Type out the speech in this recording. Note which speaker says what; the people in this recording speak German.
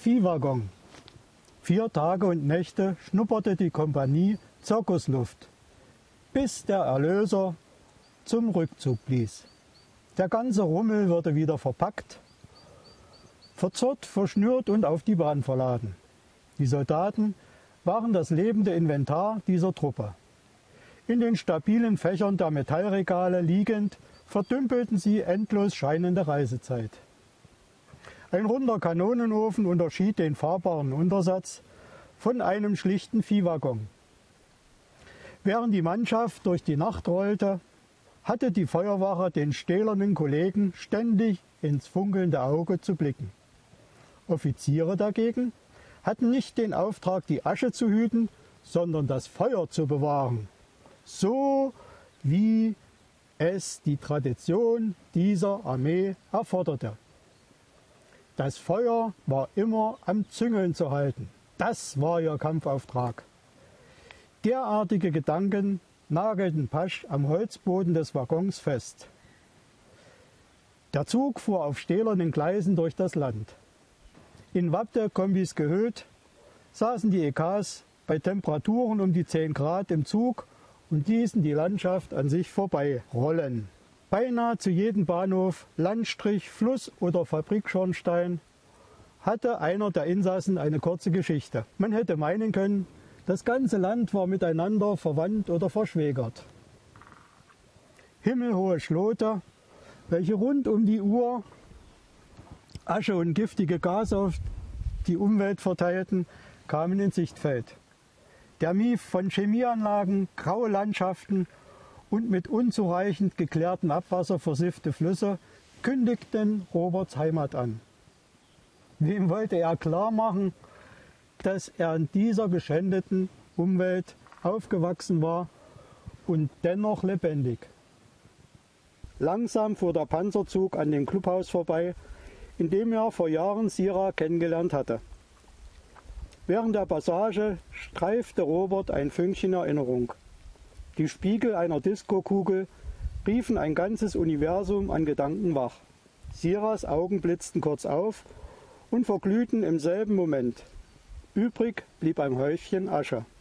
Speaker 1: Viehwaggon. 4 Tage und Nächte schnupperte die Kompanie Zirkusluft, bis der Erlöser zum Rückzug blies. Der ganze Rummel wurde wieder verpackt, verzurrt, verschnürt und auf die Bahn verladen. Die Soldaten waren das lebende Inventar dieser Truppe. In den stabilen Fächern der Metallregale liegend, verdümpelten sie endlos scheinende Reisezeit. Ein runder Kanonenofen unterschied den fahrbaren Untersatz von einem schlichten Viehwaggon. Während die Mannschaft durch die Nacht rollte, hatte die Feuerwache den stählernen Kollegen ständig ins funkelnde Auge zu blicken. Offiziere dagegen hatten nicht den Auftrag, die Asche zu hüten, sondern das Feuer zu bewahren, so wie es die Tradition dieser Armee erforderte. Das Feuer war immer am Züngeln zu halten. Das war ihr Kampfauftrag. Derartige Gedanken nagelten Pasch am Holzboden des Waggons fest. Der Zug fuhr auf stählernen Gleisen durch das Land. In Wabde-Kombis gehüllt saßen die EKs bei Temperaturen um die 10 Grad im Zug und ließen die Landschaft an sich vorbeirollen. Beinahe zu jedem Bahnhof, Landstrich, Fluss oder Fabrikschornstein hatte einer der Insassen eine kurze Geschichte. Man hätte meinen können, das ganze Land war miteinander verwandt oder verschwägert. Himmelhohe Schlote, welche rund um die Uhr Asche und giftige Gase auf die Umwelt verteilten, kamen ins Sichtfeld. Der Mief von Chemieanlagen, graue Landschaften und mit unzureichend geklärtem Abwasser versiffte Flüsse kündigten Roberts Heimat an. Wem wollte er klar machen, dass er in dieser geschändeten Umwelt aufgewachsen war und dennoch lebendig? Langsam fuhr der Panzerzug an dem Clubhaus vorbei, in dem er vor Jahren Sira kennengelernt hatte. Während der Passage streifte Robert ein Fünkchen Erinnerung. Die Spiegel einer Diskokugel riefen ein ganzes Universum an Gedanken wach. Siras Augen blitzten kurz auf und verglühten im selben Moment. Übrig blieb ein Häufchen Asche.